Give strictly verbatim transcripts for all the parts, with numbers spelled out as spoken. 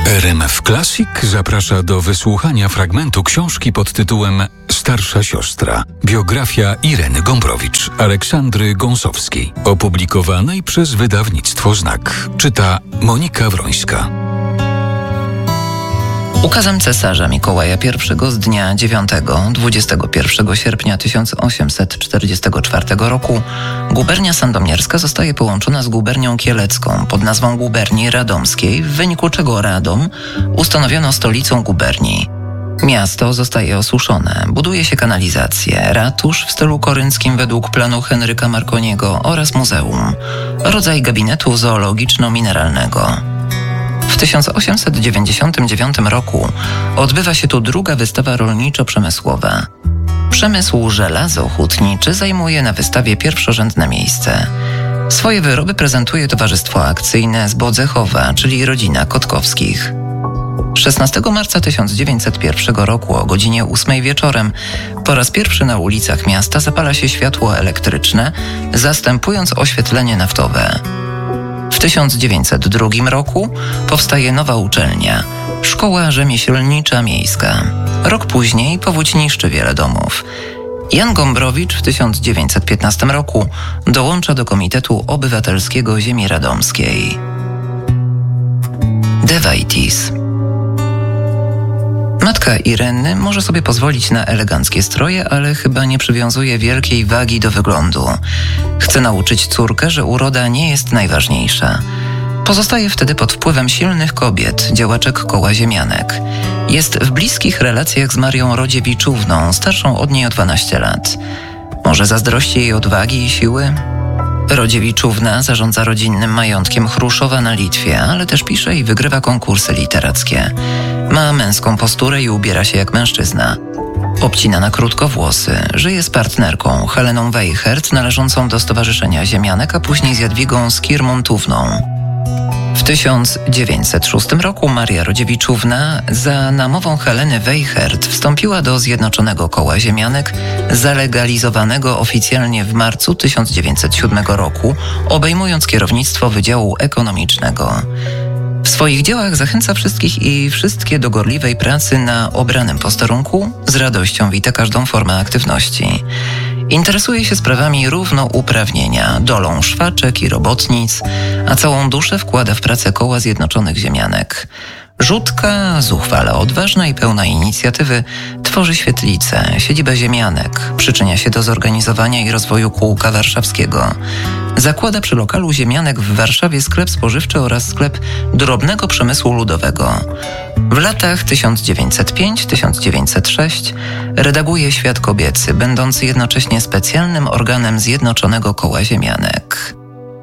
R M F Classic zaprasza do wysłuchania fragmentu książki pod tytułem Starsza siostra. Biografia Ireny Gombrowicz, Aleksandry Gąsowskiej, opublikowanej przez wydawnictwo Znak. Czyta Monika Wrońska. Ukazem cesarza Mikołaja I z dnia dziewiątego do dwudziestego pierwszego sierpnia tysiąc osiemset czterdziestego czwartego roku gubernia sandomierska zostaje połączona z gubernią kielecką pod nazwą guberni radomskiej, w wyniku czego Radom ustanowiono stolicą guberni. Miasto zostaje osuszone, buduje się kanalizację, ratusz w stylu korynckim według planu Henryka Marconiego oraz muzeum, rodzaj gabinetu zoologiczno-mineralnego. W tysiąc osiemset dziewięćdziesiątym dziewiątym roku odbywa się tu druga wystawa rolniczo-przemysłowa. Przemysł żelazo-hutniczy zajmuje na wystawie pierwszorzędne miejsce. Swoje wyroby prezentuje Towarzystwo Akcyjne z Bodzechowa, czyli rodzina Kotkowskich. szesnastego marca tysiąc dziewięćset pierwszego roku o godzinie ósmej wieczorem po raz pierwszy na ulicach miasta zapala się światło elektryczne, zastępując oświetlenie naftowe. W tysiąc dziewięćset drugim roku powstaje nowa uczelnia, Szkoła Rzemieślnicza Miejska. Rok później powódź niszczy wiele domów. Jan Gombrowicz w tysiąc dziewięćset piętnastym roku dołącza do Komitetu Obywatelskiego Ziemi Radomskiej. De Vaitis. Matka Ireny może sobie pozwolić na eleganckie stroje, ale chyba nie przywiązuje wielkiej wagi do wyglądu. Chce nauczyć córkę, że uroda nie jest najważniejsza. Pozostaje wtedy pod wpływem silnych kobiet, działaczek koła ziemianek. Jest w bliskich relacjach z Marią Rodziewiczówną, starszą od niej o dwanaście lat. Może zazdrości jej odwagi i siły? Rodziewiczówna zarządza rodzinnym majątkiem Chruszowa na Litwie, ale też pisze i wygrywa konkursy literackie. Ma męską posturę i ubiera się jak mężczyzna. Obcina na krótko włosy, żyje z partnerką Heleną Weichert, należącą do Stowarzyszenia Ziemianek, a później z Jadwigą Skirmontówną. W tysiąc dziewięćset szóstym roku Maria Rodziewiczówna za namową Heleny Weichert wstąpiła do Zjednoczonego Koła Ziemianek, zalegalizowanego oficjalnie w marcu tysiąc dziewięćset siódmego roku, obejmując kierownictwo Wydziału Ekonomicznego. W swoich dziełach zachęca wszystkich i wszystkie do gorliwej pracy na obranym posterunku, z radością wita każdą formę aktywności. Interesuje się sprawami równouprawnienia, dolą szwaczek i robotnic, a całą duszę wkłada w pracę Koła Zjednoczonych Ziemianek. Rzutka, zuchwale odważna i pełna inicjatywy, tworzy świetlicę, siedzibę ziemianek, przyczynia się do zorganizowania i rozwoju kółka warszawskiego. Zakłada przy lokalu ziemianek w Warszawie sklep spożywczy oraz sklep drobnego przemysłu ludowego. W latach tysiąc dziewięćset piąty do tysiąc dziewięćset szóstego redaguje Świat Kobiecy, będący jednocześnie specjalnym organem Zjednoczonego Koła Ziemianek.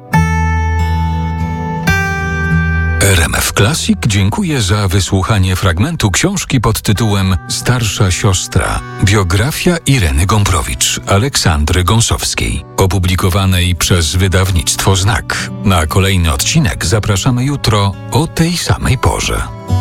R M F Classic dziękuję za wysłuchanie fragmentu książki pod tytułem Starsza siostra. Biografia Ireny Gombrowicz, Aleksandry Gąsowskiej, opublikowanej przez wydawnictwo Znak. Na kolejny odcinek zapraszamy jutro o tej samej porze.